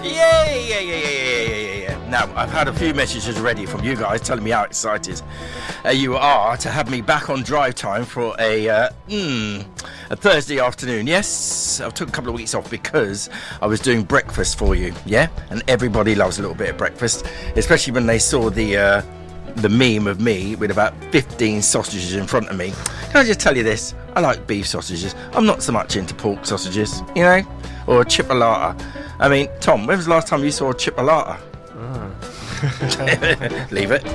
Yeah. Now, I've had a few messages already from you guys telling me how excited you are to have me back on drive time for a Thursday afternoon. Yes, I took a couple of weeks off because I was doing breakfast for you, yeah? And everybody loves a little bit of breakfast, especially when they saw the meme of me with about 15 sausages in front of me. Can I just tell you this? I like beef sausages. I'm not so much into pork sausages, you know? Or chipolata. I mean, Tom, when was the last time you saw a chipolata? Leave it.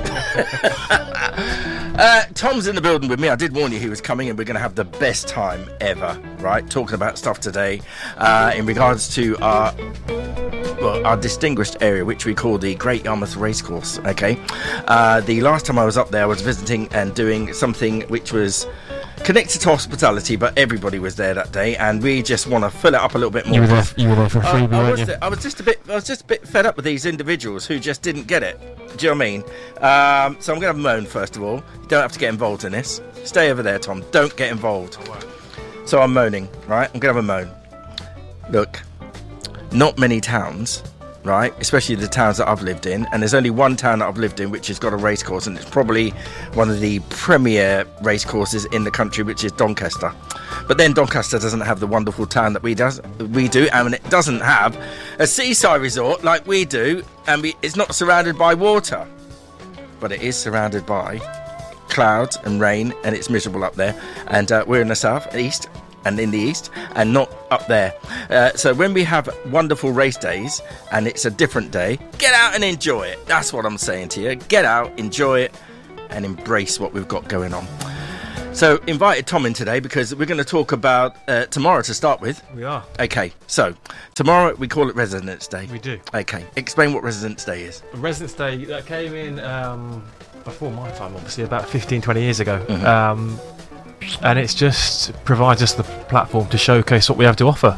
Tom's in the building with me. I did warn you he was coming, and we're going to have the best time ever, right? Talking about stuff today in regards to our distinguished area, which we call the Great Yarmouth Racecourse, okay? The last time I was up there, I was visiting and doing something which was connected to hospitality, but everybody was there that day, and we just want to fill it up a little bit more. You were there for a freebie, weren't you? I was just a bit fed up with these individuals who just didn't get it. Do you know what I mean? So I'm going to have a moan first of all. You don't have to get involved in this. Stay over there, Tom. Don't get involved. So I'm moaning, right? I'm going to have a moan. Look, not many towns, right, especially the towns that I've lived in, and there's only one town that I've lived in which has got a racecourse, and it's probably one of the premier racecourses in the country, which is Doncaster. But then Doncaster doesn't have the wonderful town that we do, and it doesn't have a seaside resort like we do, and it's not surrounded by water, but it is surrounded by clouds and rain, and it's miserable up there, and we're in the south, east, and in the east, and not up there. So when we have wonderful race days and it's a different day, get out and enjoy it. That's what I'm saying to you. Get out, enjoy it, and embrace what we've got going on. So invited Tom in today because we're going to talk about tomorrow to start with. We are. Okay, so tomorrow we call it Residence Day. We do. Okay, explain what Residence Day is. Residence Day, that came in before my time, obviously, about 15, 20 years ago. Mm-hmm. And it just provides us the platform to showcase what we have to offer.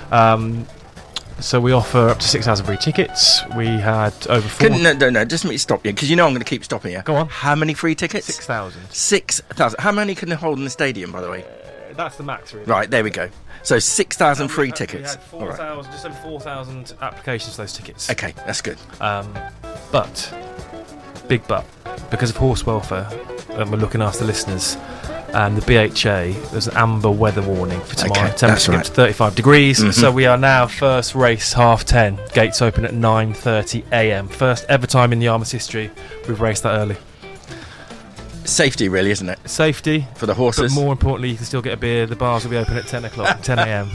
So we offer up to 6,000 free tickets. We had over 4... No, just let me stop you, because you know I'm going to keep stopping you. Go on. How many free tickets? 6,000. 6,000. How many can they hold in the stadium, by the way? That's the max, really. Right, there we go. So 6,000 free tickets. We had 4,000, just over 4,000 applications for those tickets. Okay, that's good. But, big but, because of horse welfare, and we're looking after listeners, and the BHA, there's an amber weather warning for tomorrow. Okay, temperature right. to 35 degrees. Mm-hmm. So we are now first race 10:30. Gates open at 9:30 a.m. First ever time in the Yarmouth history we've raced that early. Safety, really, isn't it? Safety for the horses. But more importantly, you can still get a beer. The bars will be open at 10 a.m.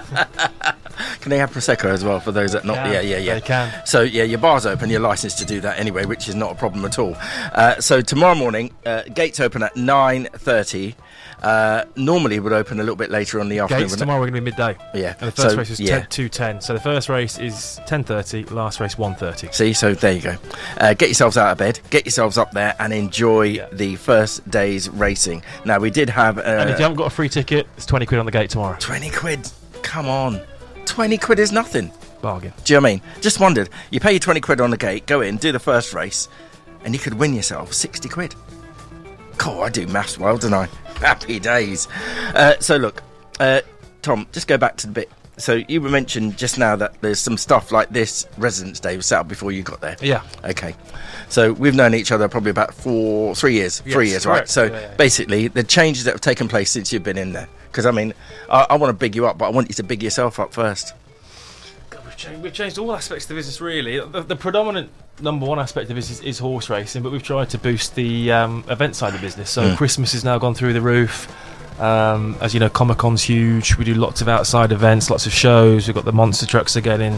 Can they have Prosecco as well for those that not? Yeah. They can. So your bar's open. You're licensed to do that anyway, which is not a problem at all. So tomorrow morning, gates open at 9:30. Normally it would open a little bit later on the afternoon. Gates tomorrow are going to be midday. Yeah. And the first race is 2:10. So the first race is 10:30. Last race 1:30. See, so there you go. Get yourselves out of bed. Get yourselves up there and enjoy the first day's racing. Now we did have. And if you haven't got a free ticket, it's 20 quid on the gate tomorrow. 20 quid. Come on. 20 quid is nothing. Bargain. Do you know what I mean? Just wondered. You pay your 20 quid on the gate, go in, do the first race, and you could win yourself 60 quid. Cool, I do maths well, don't I? Happy days. So look, Tom, just go back to the bit. So you were mentioned just now that there's some stuff like this Residence Day was set up before you got there. Yeah. Okay. So we've known each other probably about 3 years. Yes, 3 years, right? correct. So Yeah. basically, the changes that have taken place since you've been in there. Because, I mean, I want to big you up, but I want you to big yourself up first. God, we've changed all aspects of the business, really. The predominant number one aspect of business is horse racing, but we've tried to boost the event side of the business. So Christmas has now gone through the roof. As you know, Comic-Con's huge. We do lots of outside events, lots of shows. We've got the monster trucks again in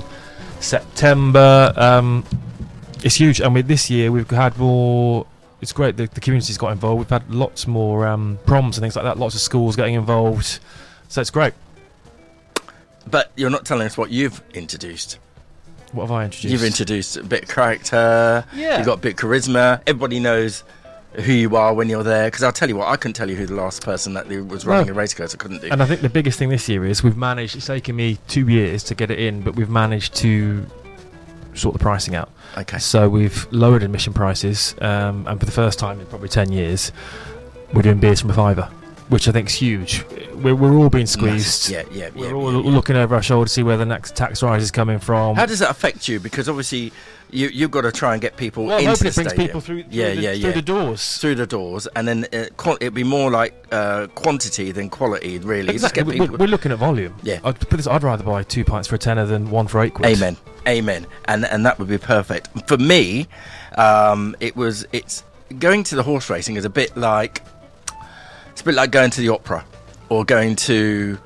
September. It's huge, and this year we've had more. It's great. The community's got involved. We've had lots more proms and things like that. Lots of schools getting involved, so it's great. But you're not telling us what you've introduced. What have I introduced? You've introduced a bit of character. Yeah. You've got a bit of charisma. Everybody knows who you are when you're there. Because I'll tell you what, I couldn't tell you who the last person that was running a racecourse. I couldn't do. And I think the biggest thing this year is we've managed. It's taken me 2 years to get it in, but we've managed to sort the pricing out. Okay. So we've lowered admission prices, and for the first time in probably 10 years, we're doing beers from a £5, which I think is huge. we're all being squeezed. We're all looking over our shoulder to see where the next tax rise is coming from. How does that affect you? Because obviously you've got to try and get people well, into the it brings stadium. people through the doors. Through the doors, and then it'd be more like quantity than quality, really. Exactly. Just get people... We're looking at volume. Yeah. I'd rather buy 2 pints for a tenner than one for £8. Amen. And that would be perfect. For me, it's going to the horse racing is a bit like going to the opera or going to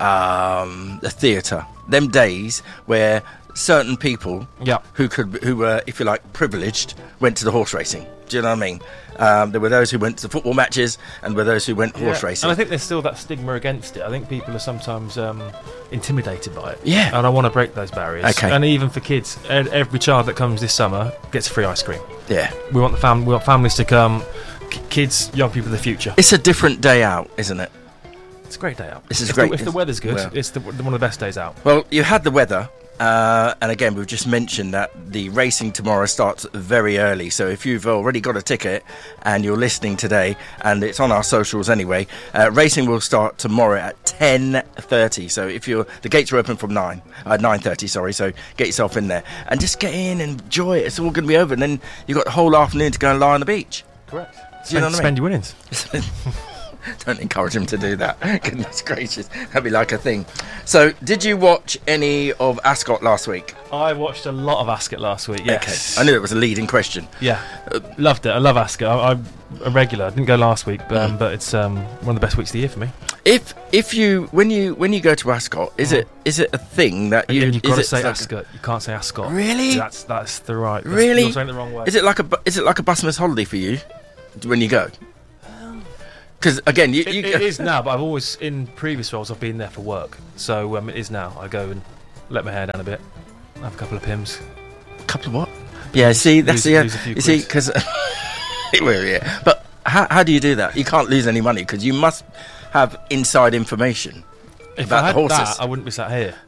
the theatre. Them days where certain people who were, if you like, privileged, went to the horse racing. Do you know what I mean? There were those who went to football matches, and there were those who went horse racing. And I think there's still that stigma against it. I think people are sometimes intimidated by it. Yeah. And I want to break those barriers. Okay. And even for kids, every child that comes this summer gets free ice cream. Yeah. We want families to come, kids, young people of the future. It's a different day out, isn't it? It's a great day out. This is great. If the weather's good, it's one of the best days out. Well, you had the weather. And again, we've just mentioned that the racing tomorrow starts very early. So if you've already got a ticket and you're listening today, and it's on our socials anyway, racing will start tomorrow at 10:30. So the gates are open from 9:30. Sorry. So get yourself in there and just get in and enjoy it. It's all going to be over, and then you've got the whole afternoon to go and lie on the beach. Correct. Do you know what I mean? Spend your winnings. Don't encourage him to do that. Goodness gracious. That'd be like a thing. So, did you watch any of Ascot last week? I watched a lot of Ascot last week, yes. Okay. I knew it was a leading question. Yeah. Loved it. I love Ascot. I'm a regular. I didn't go last week, but it's one of the best weeks of the year for me. When you go to Ascot, is it a thing that you've got to say Ascot? You can't say Ascot. Really? That's the right. Really? You're saying it the wrong way. Is it like a Busman's holiday for you when you go? Because again, it is now, but I've always, in previous roles, I've been there for work. So it is now. I go and let my hair down a bit, have a couple of pims. Couple of what? Yeah, see, that's lose a few you see, because yeah. But how do you do that? You can't lose any money because you must have inside information about the horses. That, I wouldn't be sat here.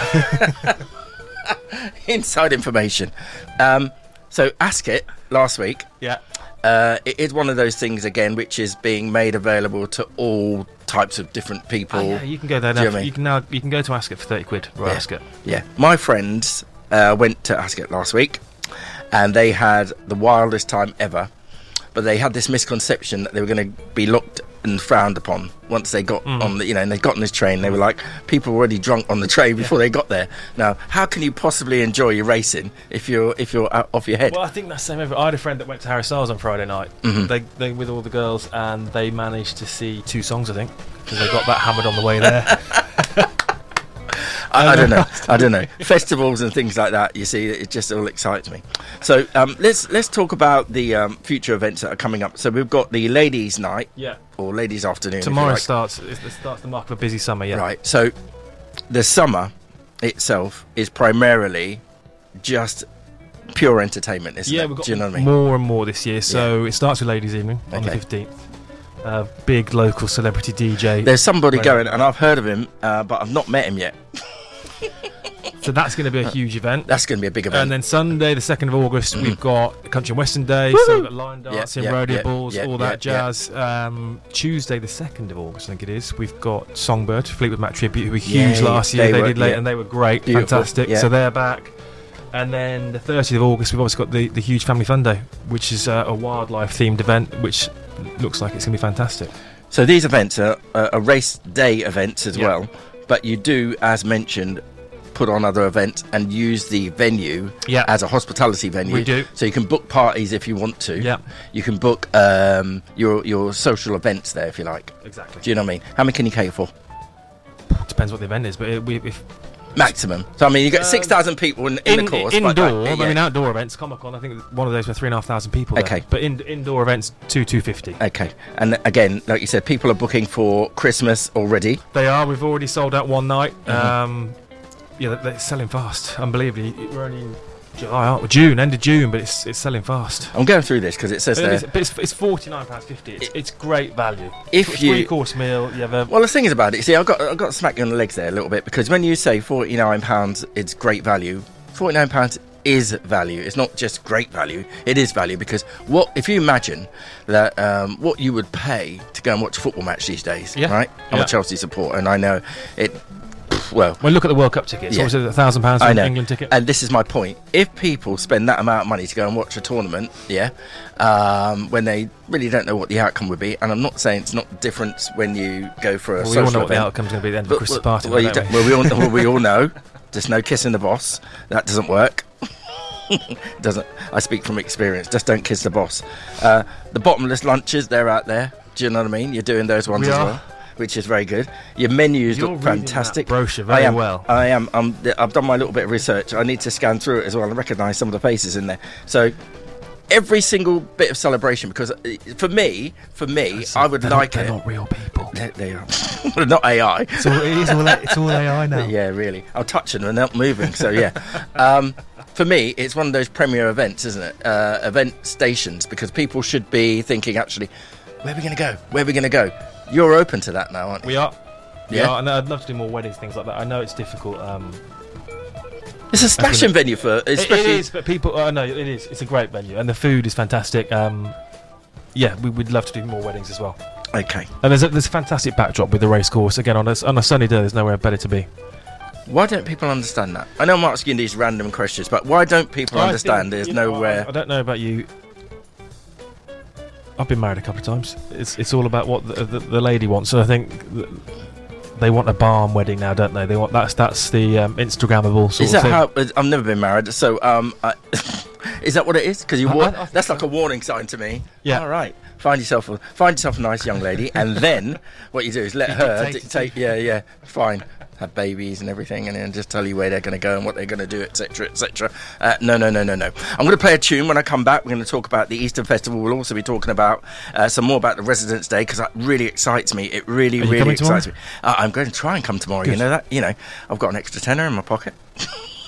Inside information. So Ascot last week. Yeah. It is one of those things again, which is being made available to all types of different people. Yeah, you can go there now. You can go to Ascot for £30 Royal Ascot. Yeah, my friends went to Ascot last week, and they had the wildest time ever. But they had this misconception that they were going to be looked and frowned upon once they got on the, and they got on this train. They were like, people were already drunk on the train before they got there. Now, how can you possibly enjoy your racing if you're off your head? Well, I think that's the same. I had a friend that went to Harry Styles on Friday night. Mm-hmm. They with all the girls, and they managed to see 2 songs, I think, because they got that hammered on the way there. I don't know. Festivals and things like that, you see, it just all excites me. So let's talk about the future events that are coming up. So we've got the Ladies' Night, or Ladies' Afternoon. Tomorrow starts the mark of a busy summer, Right, so the summer itself is primarily just pure entertainment, isn't it? We've got Do you know what I mean? more and more this year. So it starts with Ladies' Evening on the 15th. Big local celebrity DJ. There's somebody going, and I've heard of him, but I've not met him yet. So that's going to be a huge event. That's going to be a big event. And then Sunday, the 2nd of August, we've got Country and Western Day. Woo-hoo! So we've got line dancing, rodeo balls, all that jazz. Tuesday, the 2nd of August, I think it is, we've got Songbird, Fleetwood Mac tribute, who were huge last year. They did late, and they were great, fantastic. So they're back. And then the 30th of August, we've obviously got the huge Family Fun Day, which is a wildlife-themed event, which looks like it's going to be fantastic. So these events are race day events as well, but you do, as mentioned, put on other events and use the venue as a hospitality venue. We do. So you can book parties if you want to. Yeah. You can book your social events there if you like. Exactly. Do you know what I mean? How many can you cater for? Depends what the event is, but if maximum. So I mean, you get 6,000 people in the course. Indoor, I mean, outdoor events. Comic-Con, I think one of those were 3,500 people. Okay, there. But indoor events, 250. Okay, and again, like you said, people are booking for Christmas already. They are. We've already sold out one night. They're selling fast. Unbelievably, we're only in June, end of June, but it's selling fast. I'm going through this because it says there. It's £49.50. It's great value. If you 3-course meal, you have a. Well, the thing is about it. See, I've got to smack you on the legs there a little bit because when you say £49, it's great value. £49 is value. It's not just great value. It is value, because if you imagine that what you would pay to go and watch a football match these days, right? I'm a Chelsea supporter, and I know it. Well, look at the World Cup tickets. What was it, £1,000 for an England ticket? And this is my point. If people spend that amount of money to go and watch a tournament, when they really don't know what the outcome would be, and I'm not saying it's not different when you go for a social event. We all know what the outcome's going to be at the end of the Christmas party. We all know. There's no kissing the boss. That doesn't work. Doesn't. I speak from experience. Just don't kiss the boss. The bottomless lunches, they're out there. Do you know what I mean? You're doing those ones as well, which is very good. Your menus look fantastic. That brochure very well. I am. I've done my little bit of research. I need to scan through it as well and recognise some of the faces in there. So every single bit of celebration, because for me, I would like it. They're not real people. They are. Not AI. It's all AI now. Yeah, really. I'm touching them and they're not moving. So yeah. For me, it's one of those premier events, isn't it? Event stations, because people should be thinking, actually, where are we going to go? Where are we going to go? You're open to that now, aren't you? We are. Yeah, and I'd love to do more weddings, things like that. I know it's difficult. It's a smashing venue for... It is, but people... no, it is. It's a great venue, and the food is fantastic. We would love to do more weddings as well. Okay. And there's a fantastic backdrop with the race course. Again, on a sunny day, there's nowhere better to be. Why don't people understand that? I know I'm asking these random questions, but why don't people understand there's nowhere... I don't know about you. I've been married a couple of times. It's all about what the lady wants. So I think they want a barn wedding now, don't they? They want that's the Instagrammable sort of thing. How? I've never been married, so is that what it is? Because that's like a warning sign to me. Yeah. All right. Find yourself a nice young lady, and then what you do is let her dictate. Yeah, fine. Have babies and everything, and then just tell you where they're going to go and what they're going to do, etc., etc. No. I'm going to play a tune. When I come back, we're going to talk about the Easter Festival. We'll also be talking about some more about the Residents' Day, because that really excites me. It really excites me. I'm going to try and come tomorrow. Good. You know that? I've got an extra tenner in my pocket.